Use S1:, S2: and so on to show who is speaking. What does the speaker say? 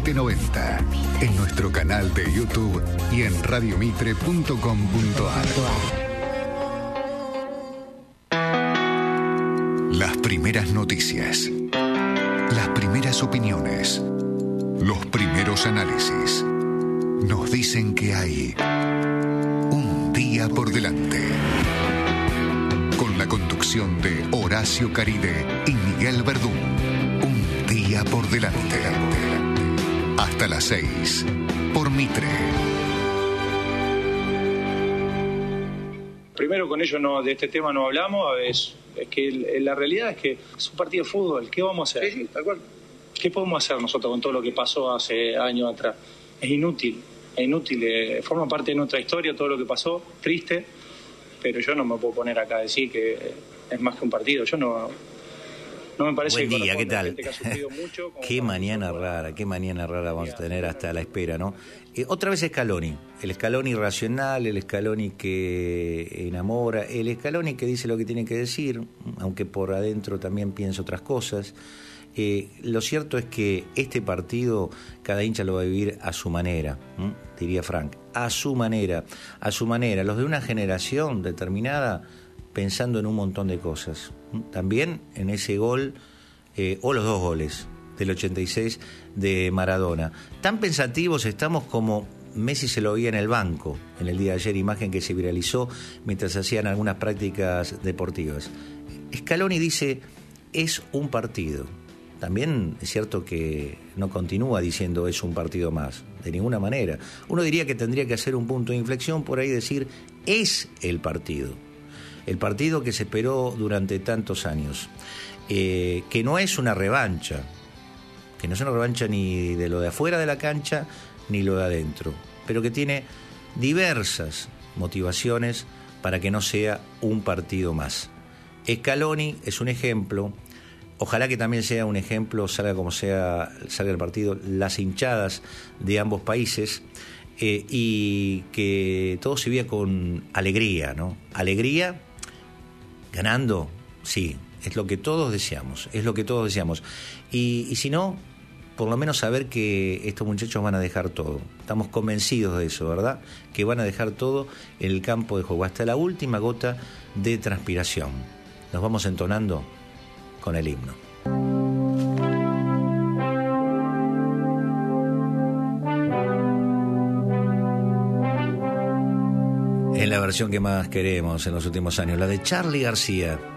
S1: 790, en nuestro canal de YouTube y en radiomitre.com.ar. Las primeras noticias, las primeras opiniones, los primeros análisis nos dicen que hay un día por delante. Con la conducción de Horacio Caride y Miguel Verdún. Un día por delante. Hasta las 6 por Mitre.
S2: Primero con ellos de este tema no hablamos, es que la realidad es que es un partido de fútbol. ¿Qué vamos a hacer?
S3: Sí, tal cual.
S2: ¿Qué podemos hacer nosotros con todo lo que pasó hace años atrás? Es inútil, forma parte de nuestra historia todo lo que pasó, triste, pero yo no me puedo poner acá a decir que es más que un partido. Yo no me parece.
S4: Buen día, ¿qué tal?
S2: Mucho,
S4: qué mañana rara vamos a tener hasta la espera, ¿no? Otra vez Scaloni, el Scaloni racional, el Scaloni que enamora, el Scaloni que dice lo que tiene que decir, aunque por adentro también piensa otras cosas. Lo cierto es que este partido cada hincha lo va a vivir a su manera, diría Frank, a su manera, los de una generación determinada pensando en un montón de cosas, también en ese gol o los dos goles del 86 de Maradona. Tan pensativos estamos como Messi se lo veía en el banco en el día de ayer, imagen que se viralizó mientras hacían algunas prácticas deportivas. Scaloni dice, es un partido. También es cierto que no continúa diciendo es un partido más, de ninguna manera. Uno diría que tendría que hacer un punto de inflexión, por ahí decir, es el partido que se esperó durante tantos años, que no es una revancha, ni de lo de afuera de la cancha, ni lo de adentro, pero que tiene diversas motivaciones para que no sea un partido más. Scaloni es un ejemplo. Ojalá que también sea un ejemplo, salga el partido, las hinchadas de ambos países, y que todo se viva con alegría, ¿no? Alegría, ganando, sí, es lo que todos deseamos. Y si no, por lo menos saber que estos muchachos van a dejar todo. Estamos convencidos de eso, ¿verdad? Que van a dejar todo en el campo de juego, hasta la última gota de transpiración. Nos vamos entonando con el himno. Es la versión que más queremos en los últimos años, la de Charly García.